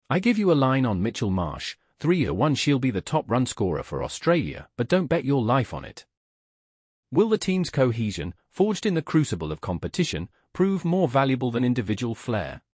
I give you a line on Mitchell Marsh, 3-1 she'll be the top run scorer for Australia, but don't bet your life on it. Will the team's cohesion, forged in the crucible of competition, prove more valuable than individual flair?